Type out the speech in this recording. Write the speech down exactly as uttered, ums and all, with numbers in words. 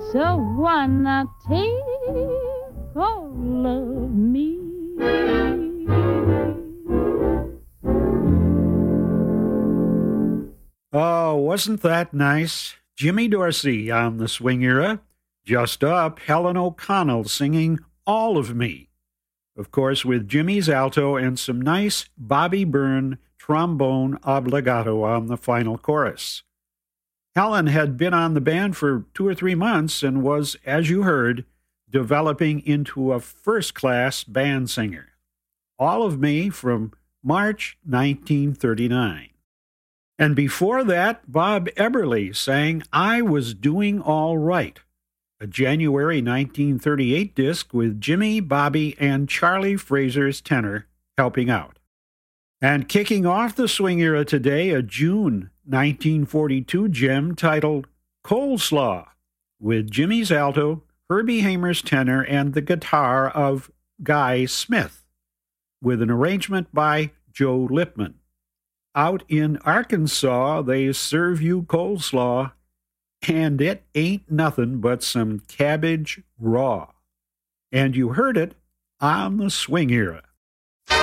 So why not take all of me? Oh, wasn't that nice? Jimmy Dorsey on the Swing Era. Just up, Helen O'Connell singing All of Me. Of course, with Jimmy's alto and some nice Bobby Byrne trombone obligato on the final chorus. Helen had been on the band for two or three months and was, as you heard, developing into a first-class band singer. All of Me from March nineteen thirty-nine. And before that, Bob Eberly sang I Was Doing All Right, a January nineteen thirty-eight disc with Jimmy, Bobby, and Charlie Frazer's tenor helping out. And kicking off the swing era today, a June nineteen forty-two gem titled Coleslaw, with Jimmy's alto, Herbie Hamer's tenor, and the guitar of Guy Smith, with an arrangement by Joe Lipman. Out in Arkansas, they serve you coleslaw, and it ain't nothing but some cabbage raw. And you heard it on the swing era.